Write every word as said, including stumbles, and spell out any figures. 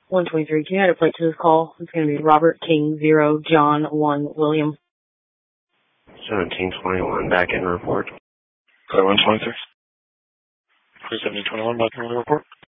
one twenty-three, can you add a plate to this call? It's going to be Robert King, zero, John, one, William. seventeen twenty-one, back in report. one twenty-three. seventeen twenty-one, back in report.